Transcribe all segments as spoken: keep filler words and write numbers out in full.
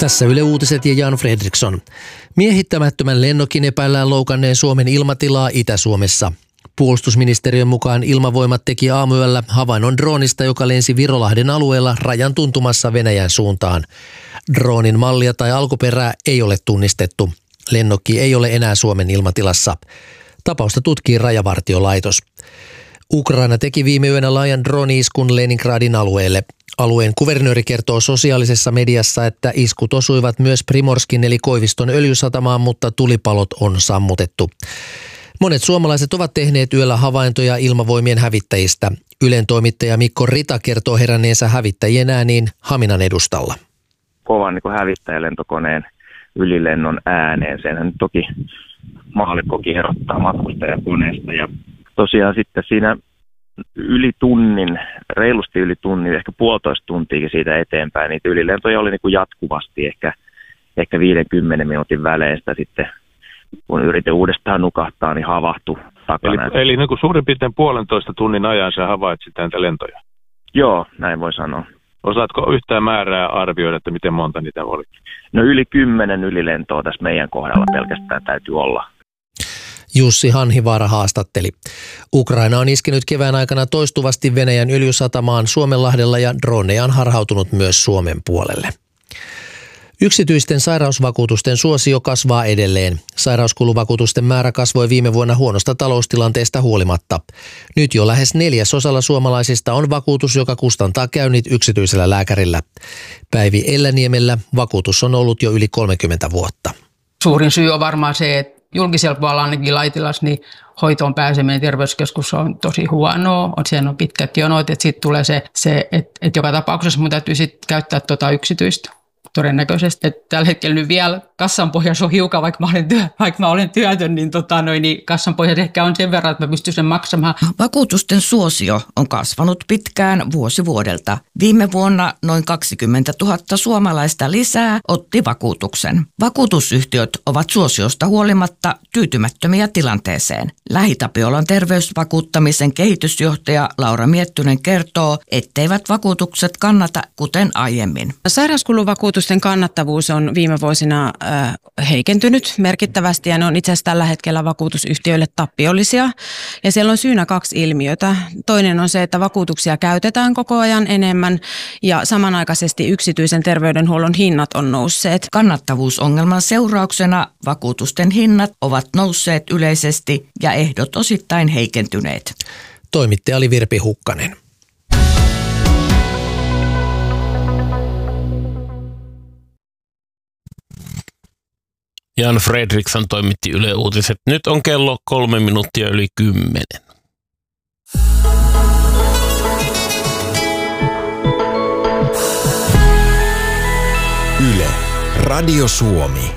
Tässä Yle Uutiset ja Jan Fredriksson. Miehittämättömän lennokin epäillään loukanneen Suomen ilmatilaa Itä-Suomessa. Puolustusministeriön mukaan Ilmavoimat teki aamuyöllä havainnon droonista, joka lensi Virolahden alueella rajan tuntumassa Venäjän suuntaan. Droonin mallia tai alkuperää ei ole tunnistettu. Lennokki ei ole enää Suomen ilmatilassa. Tapausta tutkii Rajavartiolaitos. Ukraina teki viime yönä laajan drooni-iskun Leningradin alueelle. Alueen kuvernööri kertoo sosiaalisessa mediassa, että iskut osuivat myös Primorskin eli Koiviston öljysatamaan, mutta tulipalot on sammutettu. Monet suomalaiset ovat tehneet yöllä havaintoja ilmavoimien hävittäjistä. Ylen toimittaja Mikko Rita kertoo heränneensä hävittäjien ääniin Haminan edustalla. Kovan niin kuin hävittäjälentokoneen ylilennon ääneen. Senhän nyt toki maallikkokin erottaa matkustajakoneesta. Ja tosiaan sitten siinä yli tunnin, reilusti yli tunnin, ehkä puolitoista tuntia siitä eteenpäin, niitä ylilentoja oli niin kuin jatkuvasti, ehkä, ehkä viidenkymmenen minuutin väleistä sitten, kun yritin uudestaan nukahtaa, niin havahtui takana. Eli, eli niin kuin suurin piirtein puolentoista tunnin ajan sä havaitsit näitä lentoja? Joo, näin voi sanoa. Osaatko yhtään määrää arvioida, että miten monta niitä oli? No yli kymmenen ylilentoa tässä meidän kohdalla pelkästään täytyy olla. Jussi Hanhivaara haastatteli. Ukraina on iskenyt kevään aikana toistuvasti Venäjän öljysatamaan Suomenlahdella ja droneja on harhautunut myös Suomen puolelle. Yksityisten sairausvakuutusten suosio kasvaa edelleen. Sairauskuluvakuutusten määrä kasvoi viime vuonna huonosta taloustilanteesta huolimatta. Nyt jo lähes neljäsosalla suomalaisista on vakuutus, joka kustantaa käynnit yksityisellä lääkärillä. Päivi Elläniemellä vakuutus on ollut jo yli kolmekymmentä vuotta. Suurin syy on varmaan se, että julkisella puolella ainakin Laitilassa niin hoitoon pääseminen terveyskeskus on tosi huonoa. Siellä on pitkät jonot, että sitten tulee se, se että, että joka tapauksessa mun täytyy sitten käyttää tuota yksityistä. Todennäköisesti, että tällä hetkellä nyt vielä kassan pohjassa on hiukan, vaikka mä olen, työ, vaikka mä olen työtön, niin, tota, noin, niin kassan pohjassa ehkä on sen verran, että mä pystyn sen maksamaan. Vakuutusten suosio on kasvanut pitkään vuosi vuodelta. Viime vuonna noin kaksikymmentätuhatta suomalaista lisää otti vakuutuksen. Vakuutusyhtiöt ovat suosiosta huolimatta tyytymättömiä tilanteeseen. Lähi-Tapiolan terveysvakuuttamisen kehitysjohtaja Laura Miettunen kertoo, etteivät vakuutukset kannata kuten aiemmin. Sairauskuluvakuutus kannattavuus on viime vuosina äh, heikentynyt merkittävästi ja ne on itse asiassa tällä hetkellä vakuutusyhtiöille tappiollisia. Ja siellä on syynä kaksi ilmiötä. Toinen on se, että vakuutuksia käytetään koko ajan enemmän ja samanaikaisesti yksityisen terveydenhuollon hinnat on nousseet. Kannattavuusongelman seurauksena vakuutusten hinnat ovat nousseet yleisesti ja ehdot osittain heikentyneet. Toimittaja oli Virpi Hukkanen. Jan Fredriksson toimitti Yle Uutiset. Nyt on kello kolme minuuttia yli kymmenen. Yle, Radio Suomi.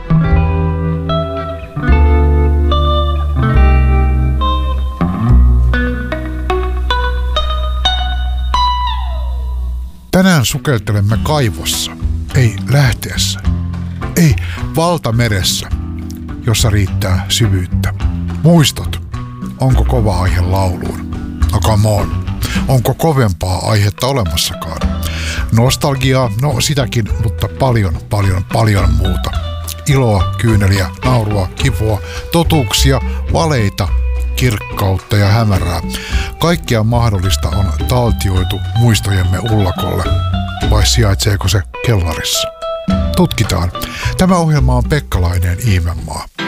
Tänään sukeltelemme kaivossa, ei lähteessä. Ei valtameressä, jossa riittää syvyyttä. Muistot. Onko kova aihe lauluun? No come on. Onko kovempaa aihetta olemassakaan? Nostalgiaa, no sitäkin, mutta paljon, paljon, paljon muuta. Iloa, kyyneliä, naurua, kipua, totuuksia, valeita, kirkkautta ja hämärää. Kaikkea mahdollista on taltioitu muistojemme ullakolle. Vai sijaitseeko se kellarissa? Tutkitaan. Tämä ohjelma on Pekkalainen Ihmemaa.